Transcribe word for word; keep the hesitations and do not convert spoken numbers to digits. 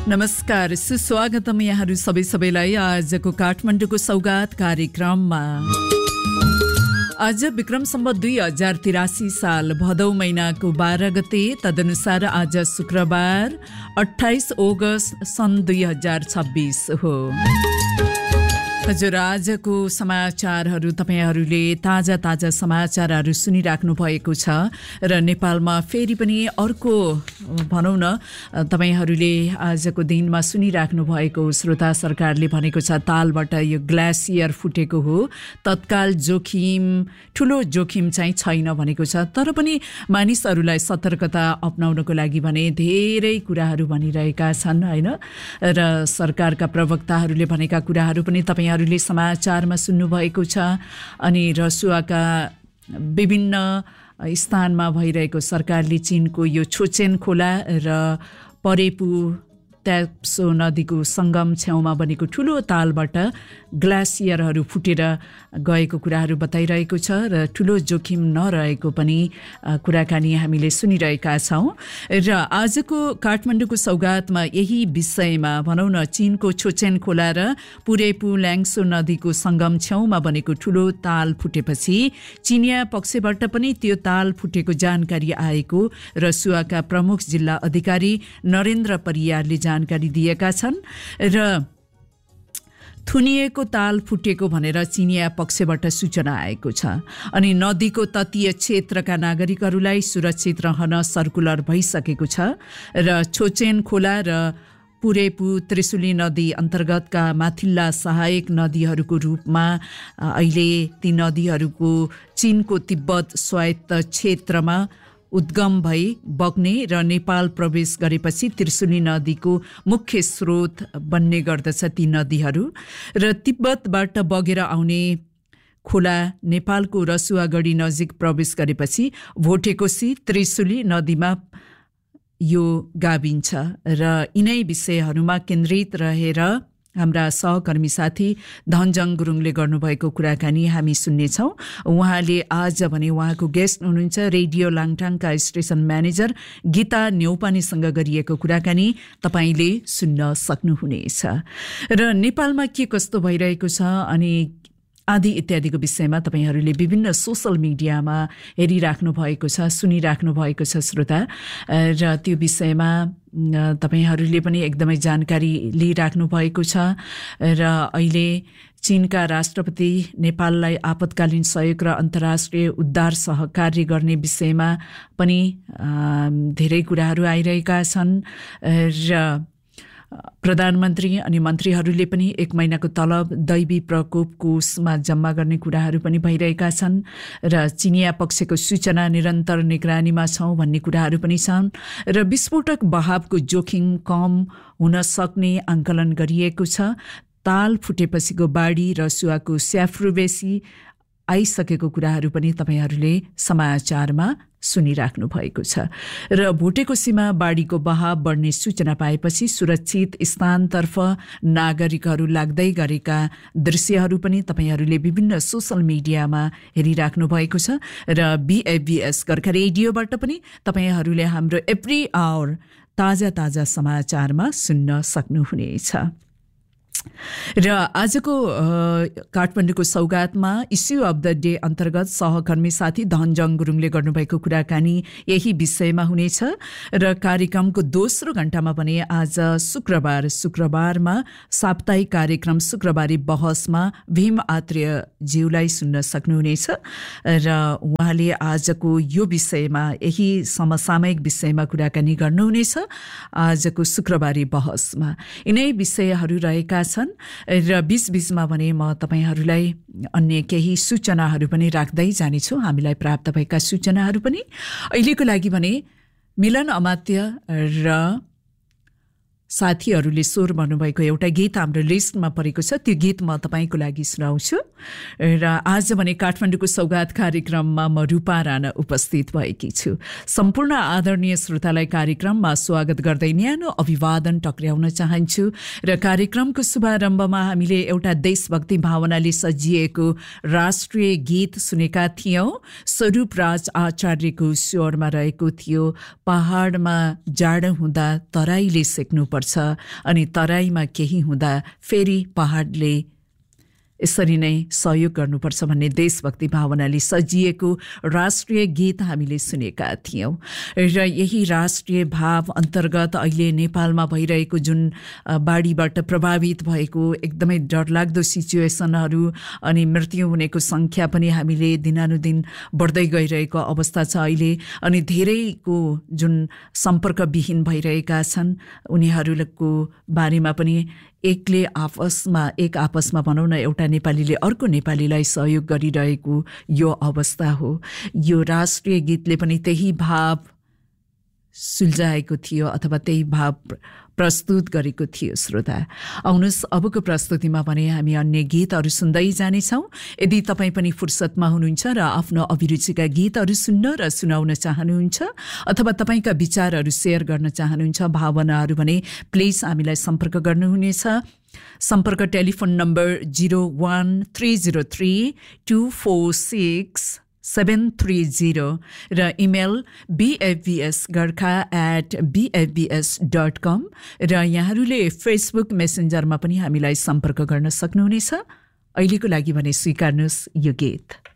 नमस्कार, सुस्वागतम यहाँहरू सबै सबैलाई आजको काठमाडौँको सौगात कार्यक्रममा। आज विक्रम सम्वत दुई हजार तिरासी साल भदौ महिनाको बाह्र गते, तदनुसार आज शुक्रबार अट्ठाइस अगस्त सन् दुई हजार छब्बीस हो। हजुर, आजको समाचारहरू तपाईहरूले ताजा ताजा समाचारहरू सुनिराख्नु भएको छ र नेपालमा फेरि पनि अर्को भनौँ न तपाईहरूले आजको दिनमा सुनिराख्नु भएको श्रोता सरकारले भनेको छ तालबाट यो ग्लासियर फुटेको हो, तत्काल जोखिम ठुलो जोखिम चाहिँ छैन भनेको छ। तर पनि मानिसहरूलाई सतर्कता अपनाउनको लागि भने धेरै कुराहरू भनिरहेका छन् हैन, र सरकारका प्रवक्ताहरूले भनेका कुराहरू पनि तपाईँ हरूले समाचारमा सुन्नुभएको छ। अनि रसुवाका विभिन्न स्थानमा भइरहेको सरकारले चीनको यो छोचेन खोला र परेपु त्याप्सो नदीको सङ्गम छेउमा बनेको ठुलो तालबाट ग्लासियरहरू फुटेर गएको कुराहरू बताइरहेको छ र ठुलो जोखिम नरहेको पनि कुराकानी हामीले सुनिरहेका छौँ। र आजको काठमाडौँको सौगातमा यही विषयमा भनौँ न चीनको छोचेन खोला र पुरेपु ल्याङ्सो नदीको सङ्गम छेउमा बनेको ठुलो ताल फुटेपछि चिनिया पक्षबाट पनि त्यो ताल फुटेको जानकारी आएको रसुवाका प्रमुख जिल्ला अधिकारी नरेन्द्र परियारले जानकारी दिएका छन्। र थुनिएको ताल फुटेको भनेर चिनिया पक्षबाट सूचना आएको छ। अनि नदीको तटीय क्षेत्रका नागरिकहरूलाई सुरक्षित रहन सर्कुलर भइसकेको छ र छोचेन खोला र पुरेपु त्रिशुली नदी अन्तर्गतका माथिल्ला सहायक नदीहरूको रूपमा अहिले ती नदीहरूको चीनको तिब्बत स्वायत्त क्षेत्रमा उद्गम भई बग्ने र नेपाल प्रवेश गरेपछि त्रिशुली नदीको मुख्य स्रोत बन्ने गर्दछ ती नदीहरू। र तिब्बतबाट बगेर आउने खोला नेपालको रसुवागढी नजिक प्रवेश गरेपछि भोटेकोसी त्रिशुली नदीमा यो गाभिन्छ। र यिनै विषयहरूमा केन्द्रित रहेर हाम्रा सहकर्मी साथी धनजङ गुरुङले गर्नुभएको कुराकानी हामी सुन्नेछौँ। उहाँले आज भने उहाँको गेस्ट हुनुहुन्छ रेडियो लाङटाङका स्टेसन म्यानेजर गीता न्यौपानेसँग गरिएको कुराकानी तपाईँले सुन्न सक्नुहुनेछ। र नेपालमा के कस्तो भइरहेको छ अनि आदि इत्यादिको विषयमा तपाईहरूले विभिन्न सोसल मिडियामा हेरिराख्नु भएको छ, सुनिराख्नु भएको छ श्रोता। र त्यो विषयमा तपाईहरूले पनि एकदमै जानकारी लिइराख्नु भएको छ। र अहिले चीनका राष्ट्रपति नेपाललाई आपतकालीन सहयोग र अन्तर्राष्ट्रिय उद्धार सहकार्य गर्ने विषयमा पनि धेरै कुराहरू आइरहेका छन्। र प्रधानमन्त्री अनि मन्त्रीहरूले पनि एक महिनाको तलब दैवी प्रकोप कोषमा जम्मा गर्ने कुराहरू पनि भइरहेका छन्। र चिनिया पक्षको सूचना निरन्तर निगरानीमा छौँ भन्ने कुराहरू पनि छन्। र विस्फोटक बहावको जोखिम कम हुन सक्ने आङ्कलन गरिएको छ। ताल फुटेपछिको बाढी रसुवाको स्याफ्रुबेसी आइसकेको कुराहरू पनि तपाईँहरूले समाचारमा सुनिराख्नु भएको छ। र भोटेकोसीमा बाढीको बहाव बढ्ने सूचना पाएपछि सुरक्षित स्थानतर्फ नागरिकहरू लाग्दै गरेका दृश्यहरू पनि तपाईँहरूले विभिन्न सोसल मिडियामा हेरिराख्नु भएको छ। र बीएफबीएस गोर्खा रेडियोबाट पनि तपाईँहरूले हाम्रो एभ्री आवर ताजा ताजा समाचारमा सुन्न सक्नुहुनेछ। र आजको काठमाडौँको सौगातमा इस्यु अफ द डे अन्तर्गत सहकर्मी साथी धनजङ गुरुङले गर्नुभएको कुराकानी यही विषयमा हुनेछ। र कार्यक्रमको दोस्रो घण्टामा भने आज शुक्रबार शुक्रबारमा साप्ताहिक कार्यक्रम शुक्रबारी बहसमा भीम आत्रेयज्यूलाई सुन्न सक्नुहुनेछ। र उहाँले आजको यो विषयमा यही समसामयिक विषयमा कुराकानी गर्नुहुनेछ आजको शुक्रबारी बहसमा। यिनै विषयहरू रहेका छन्। र बीचबीचमा भने म तपाईहरूलाई अन्य केही सूचनाहरू पनि राख्दै जानेछु, हामीलाई प्राप्त भएका सूचनाहरू पनि। अहिलेको लागि भने मिलन अमात्य र साथीहरूले स्वर भन्नुभएको एउटा गीत हाम्रो लिस्टमा परेको छ, त्यो गीत म तपाईँको लागि सुनाउँछु। र आज भने काठमाडौँको सौगात कार्यक्रममा म रूपा राणा उपस्थित भएकी छु। सम्पूर्ण आदरणीय श्रोतालाई कार्यक्रममा स्वागत गर्दै न्यानो अभिवादन टक्र्याउन चाहन्छु। र कार्यक्रमको शुभारम्भमा हामीले एउटा देशभक्ति भावनाले सजिएको राष्ट्रिय गीत सुनेका थियौँ। स्वरूप राज आचार्यको स्वरमा रहेको थियो, पहाडमा जाडो हुँदा तराईले सेक्नु पर्छ गर्नुपर्छ अनि तराईमा केही हुँदा फेरि पहाडले यसरी नै सहयोग गर्नुपर्छ भन्ने देशभक्ति भावनाले सजिएको राष्ट्रिय गीत हामीले सुनेका थियौँ र यही राष्ट्रिय भाव अन्तर्गत अहिले नेपालमा भइरहेको जुन बाढीबाट प्रभावित भएको एकदमै डरलाग्दो सिचुएसनहरू अनि मृत्यु हुनेको सङ्ख्या पनि हामीले दिनानुदिन बढ्दै गइरहेको अवस्था छ अहिले अनि धेरैको जुन सम्पर्कविहीन भइरहेका छन् उनीहरूको बारेमा पनि एकले आपसमा एक आपसमा भनौँ न एउटा नेपालीले अर्को नेपालीलाई सहयोग गरिरहेको यो अवस्था हो। यो राष्ट्रिय गीतले पनि त्यही भाव सुल्झाएको थियो अथवा त्यही भाव प्रस्तुत गरेको थियो। श्रोता आउनुहोस् अबको प्रस्तुतिमा भने हामी अन्य गीतहरू सुन्दै जानेछौँ। यदि तपाईँ पनि फुर्सदमा हुनुहुन्छ र आफ्नो अभिरुचिका गीतहरू सुन्न र सुनाउन चाहनुहुन्छ अथवा तपाईँका विचारहरू सेयर गर्न चाहनुहुन्छ भावनाहरू भने प्लिज हामीलाई सम्पर्क गर्नुहुनेछ। सम्पर्क telephone number zero one three zero three two four six seven three zero र इमेल बिएफबिएस गर्खा एट बिएफबिएस डट कम र यहाँहरूले फेसबुक मेसेन्जरमा पनि हामीलाई सम्पर्क गर्न सक्नुहुनेछ। अहिलेको लागि भने स्वीकार्नुहोस् यो गीत।